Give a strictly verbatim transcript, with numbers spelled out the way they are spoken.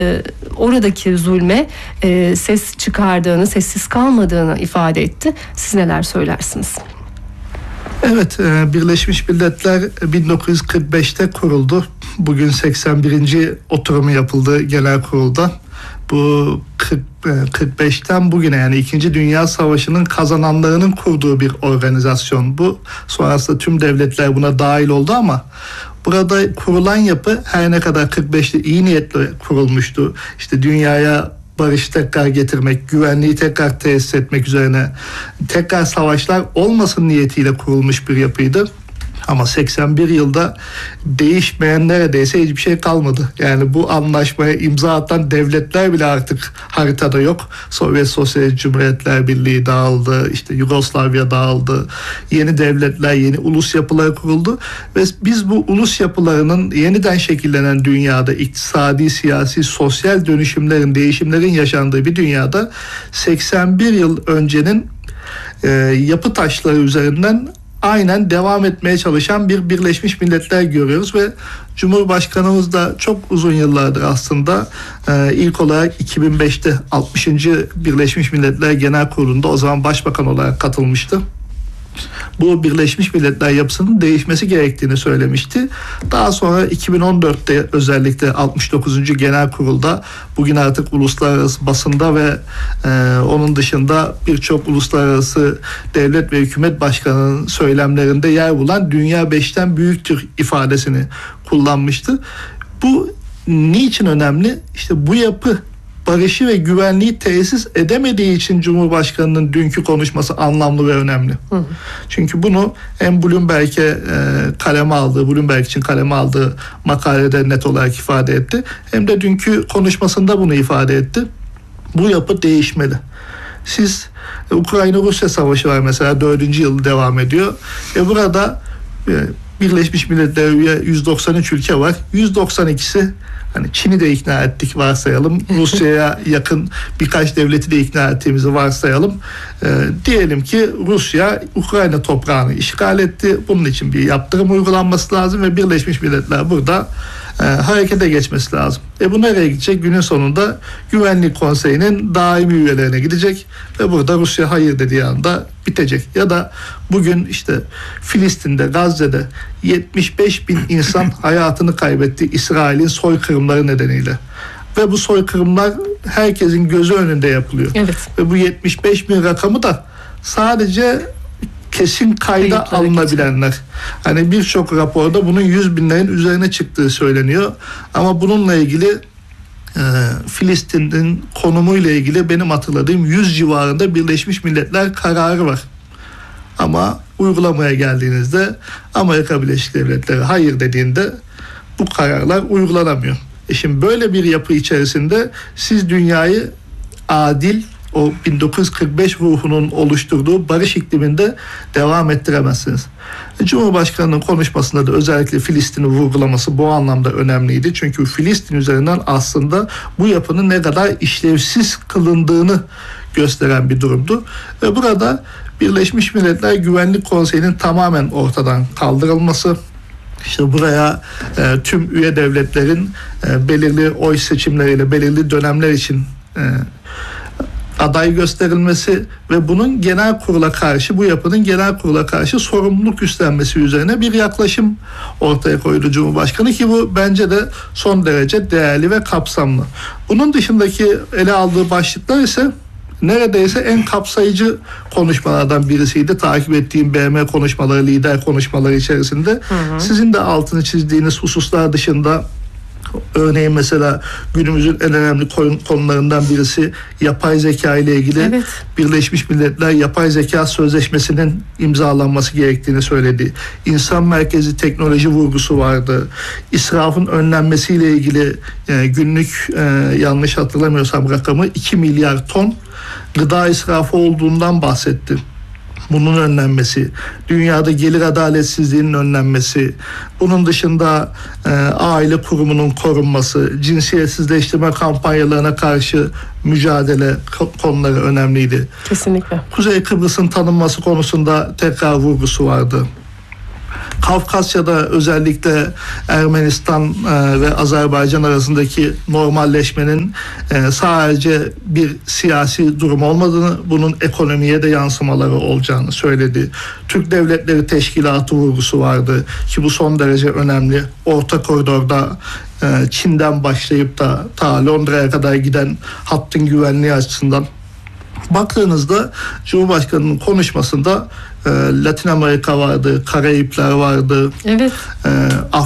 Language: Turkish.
oradaki zulme e, ses çıkardığını, sessiz kalmadığını ifade etti. Siz neler söylersiniz? Evet, Birleşmiş Milletler bin dokuz yüz kırk beşte kuruldu. Bugün seksen birinci oturumu yapıldı genel kurulda. Bu kırk beşten bugüne, yani İkinci Dünya Savaşı'nın kazananlarının kurduğu bir organizasyon bu. Sonrasında tüm devletler buna dahil oldu ama burada kurulan yapı her ne kadar kırk beşte iyi niyetle kurulmuştu, İşte dünyaya barış tekrar getirmek, güvenliği tekrar tesis etmek üzerine, tekrar savaşlar olmasın niyetiyle kurulmuş bir yapıydı. Ama seksen bir yılda değişmeyen neredeyse hiçbir şey kalmadı. Yani bu anlaşmaya imza atan devletler bile artık haritada yok. Sovyet Sosyalist Cumhuriyetler Birliği dağıldı, işte Yugoslavya dağıldı. Yeni devletler, yeni ulus yapıları kuruldu. Ve biz bu ulus yapılarının yeniden şekillenen dünyada, iktisadi, siyasi, sosyal dönüşümlerin, değişimlerin yaşandığı bir dünyada seksen bir yıl öncenin e, yapı taşları üzerinden aynen devam etmeye çalışan bir Birleşmiş Milletler görüyoruz ve Cumhurbaşkanımız da çok uzun yıllardır aslında e, ilk olarak iki bin beşte altmışıncı Birleşmiş Milletler Genel Kurulu'nda o zaman başbakan olarak katılmıştı. Bu Birleşmiş Milletler yapısının değişmesi gerektiğini söylemişti. Daha sonra iki bin on dörtte özellikle altmış dokuzuncu Genel Kurul'da bugün artık uluslararası basında ve e, onun dışında birçok uluslararası devlet ve hükümet başkanının söylemlerinde yer bulan dünya beşten büyüktür ifadesini kullanmıştı. Bu niçin önemli? İşte bu yapı barışı ve güvenliği tesis edemediği için Cumhurbaşkanı'nın dünkü konuşması anlamlı ve önemli. Hı hı. Çünkü bunu hem Bloomberg'e e, kaleme aldığı, Bloomberg için kaleme aldığı makalede net olarak ifade etti. Hem de dünkü konuşmasında bunu ifade etti. Bu yapı değişmeli. Siz Ukrayna-Rusya savaşı var mesela, dördüncü yıl devam ediyor. Ve burada e, Birleşmiş Milletler'e üye yüz doksan üç ülke var. yüz doksan ikisi, hani Çin'i de ikna ettik varsayalım, Rusya'ya yakın birkaç devleti de ikna ettiğimizi varsayalım. Ee, diyelim ki Rusya Ukrayna toprağını işgal etti. Bunun için bir yaptırım uygulanması lazım ve Birleşmiş Milletler burada e, harekete geçmesi lazım. E bu nereye gidecek? Günün sonunda Güvenlik Konseyi'nin daimi üyelerine gidecek ve burada Rusya hayır dediği anda bitecek. Ya da bugün işte Filistin'de, Gazze'de yetmiş beş bin insan hayatını kaybetti İsrail'in soykırımları nedeniyle. Ve bu soykırımlar herkesin gözü önünde yapılıyor. Evet. Ve bu yetmiş beş bin rakamı da sadece kesin kayda Kayıpları alınabilenler. Geçin. Hani birçok raporda bunun yüz binlerin üzerine çıktığı söyleniyor. Ama bununla ilgili e, Filistin'in konumuyla ilgili benim hatırladığım yüz civarında Birleşmiş Milletler kararı var. Ama uygulamaya geldiğinizde Amerika Birleşik Devletleri hayır dediğinde bu kararlar uygulanamıyor. E şimdi böyle bir yapı içerisinde siz dünyayı adil, o bin dokuz yüz kırk beş ruhunun oluşturduğu barış ikliminde devam ettiremezsiniz. Cumhurbaşkanının konuşmasında da özellikle Filistin'i vurgulaması bu anlamda önemliydi. Çünkü Filistin üzerinden aslında bu yapının ne kadar işlevsiz kılındığını gösteren bir durumdu. Ve burada Birleşmiş Milletler Güvenlik Konseyi'nin tamamen ortadan kaldırılması, İşte buraya e, tüm üye devletlerin e, belirli oy seçimleriyle belirli dönemler için e, aday gösterilmesi ve bunun genel kurula karşı, bu yapının genel kurula karşı sorumluluk üstlenmesi üzerine bir yaklaşım ortaya koydu Cumhurbaşkanı ki bu bence de son derece değerli ve kapsamlı. Bunun dışındaki ele aldığı başlıklar ise neredeyse en kapsayıcı konuşmalardan birisiydi. Takip ettiğim B M konuşmaları, lider konuşmaları içerisinde. Hı hı. Sizin de altını çizdiğiniz hususlar dışında, örneğin mesela günümüzün en önemli konularından birisi yapay zeka ile ilgili, evet. Birleşmiş Milletler Yapay Zeka Sözleşmesi'nin imzalanması gerektiğini söyledi. İnsan merkezi teknoloji vurgusu vardı. İsrafın önlenmesiyle ilgili e, günlük e, yanlış hatırlamıyorsam rakamı iki milyar ton gıda israfı olduğundan bahsetti. Bunun önlenmesi, dünyada gelir adaletsizliğinin önlenmesi, bunun dışında e, aile kurumunun korunması, cinsiyetsizleştirme kampanyalarına karşı mücadele konuları önemliydi. Kesinlikle. Kuzey Kıbrıs'ın tanınması konusunda tekrar vurgusu vardı. Kafkasya'da özellikle Ermenistan e, ve Azerbaycan arasındaki normalleşmenin e, sadece bir siyasi durum olmadığını, bunun ekonomiye de yansımaları olacağını söyledi. Türk Devletleri Teşkilatı vurgusu vardı ki bu son derece önemli. Orta koridorda e, Çin'den başlayıp da ta Londra'ya kadar giden hattın güvenliği açısından baktığınızda Cumhurbaşkanı'nın konuşmasında e, Latin Amerika vardı, Karayipler vardı, Evet. e,